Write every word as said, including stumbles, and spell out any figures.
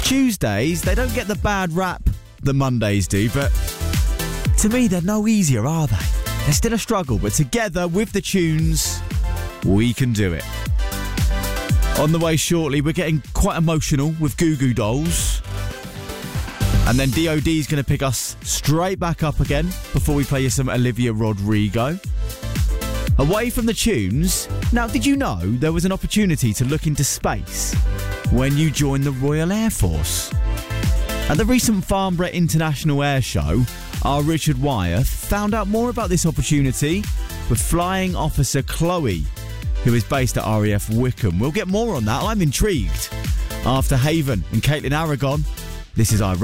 Tuesdays, they don't get the bad rap that Mondays do, but to me, they're no easier, are they? They're still a struggle, but together with the tunes, we can do it. On the way shortly, we're getting quite emotional with Goo Goo Dolls. And then D O D's going to pick us straight back up again before we play you some Olivia Rodrigo. Away from the tunes, now did you know there was an opportunity to look into space when you joined the Royal Air Force? At the recent Farnborough International Air Show, our Richard Wyeth found out more about this opportunity with Flying Officer Chloe, who is based at R A F Wickham. We'll get more on that. I'm intrigued. After Haven and Caitlin Aragon, this is I